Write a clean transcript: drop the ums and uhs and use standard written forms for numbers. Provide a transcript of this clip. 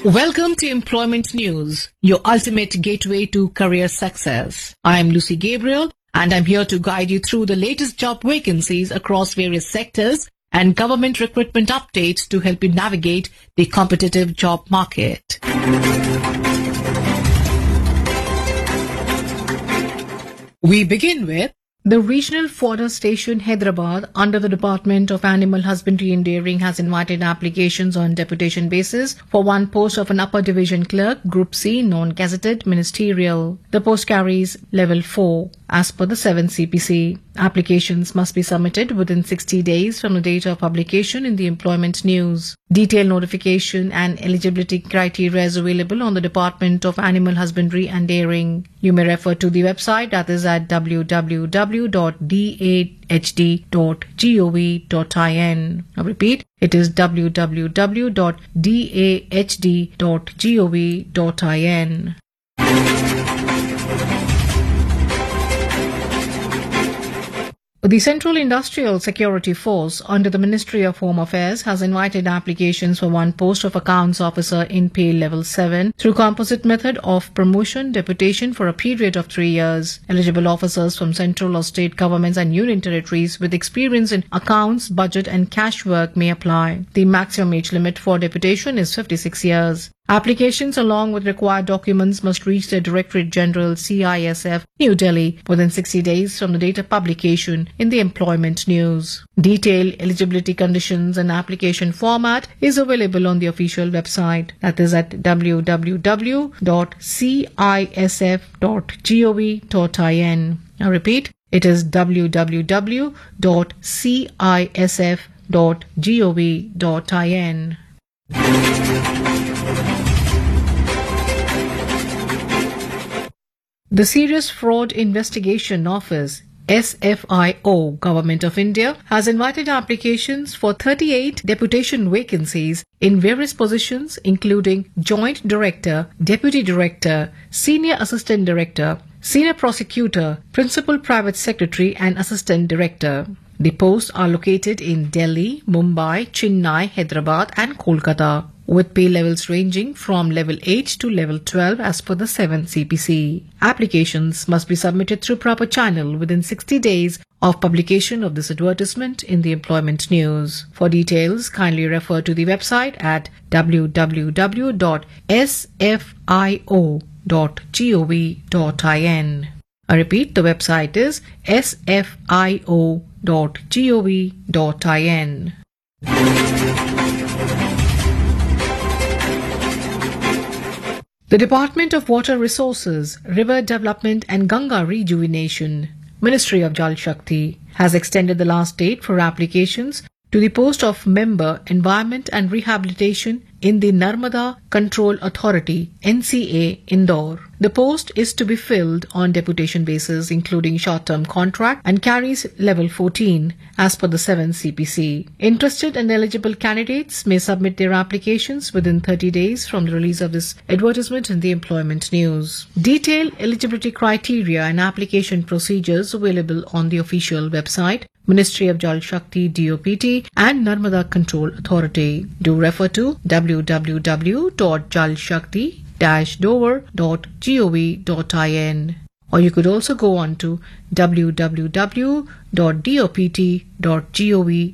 Welcome to Employment News, your ultimate gateway to career success. I am Lucy Gabriel, and I'm here to guide you through the latest job vacancies across various sectors and government recruitment updates to help you navigate the competitive job market. We begin with the Regional Fodder Station, Hyderabad, under the Department of Animal Husbandry and Dairying, has invited applications on deputation basis for one post of an upper division clerk, Group C, non-gazetted ministerial. The post carries level 4 as per the 7 CPC. Applications must be submitted within 60 days from the date of publication in the Employment News. Detailed notification and eligibility criteria is available on the Department of Animal Husbandry and Dairying. You may refer to the website, that is at www.dahd.gov.in. I repeat, it is www.dahd.gov.in. The Central Industrial Security Force under the Ministry of Home Affairs has invited applications for one post of Accounts Officer in pay level 7 through composite method of promotion deputation for a period of 3 years. Eligible officers from central or state governments and union territories with experience in accounts, budget and cash work may apply. The maximum age limit for deputation is 56 years. Applications along with required documents must reach the Directorate General CISF, New Delhi, within 60 days from the date of publication in the Employment News. Detailed eligibility conditions and application format is available on the official website, that is at www.cisf.gov.in. I repeat, it is www.cisf.gov.in. The Serious Fraud Investigation Office, SFIO, Government of India, has invited applications for 38 deputation vacancies in various positions including Joint Director, Deputy Director, Senior Assistant Director, Senior Prosecutor, Principal Private Secretary and Assistant Director. The posts are located in Delhi, Mumbai, Chennai, Hyderabad and Kolkata, with pay levels ranging from level 8 to level 12 as per the 7 CPC. Applications must be submitted through proper channel within 60 days of publication of this advertisement in the Employment News. For details, kindly refer to the website at www.sfio.gov.in. I repeat, the website is sfio.gov.in. The Department of Water Resources, River Development and Ganga Rejuvenation, Ministry of Jal Shakti, has extended the last date for applications to the post of Member Environment and Rehabilitation in the Narmada Control Authority, NCA, Indore. The post is to be filled on deputation basis, including short-term contract, and carries level 14 as per the 7 CPC. Interested and eligible candidates may submit their applications within 30 days from the release of this advertisement in the Employment News. Detailed eligibility criteria and application procedures available on the official website, Ministry of Jal Shakti, DOPT and Narmada Control Authority. Do refer to www.jalshakti-dover.gov.in, or you could also go on to www.dopt.gov.in.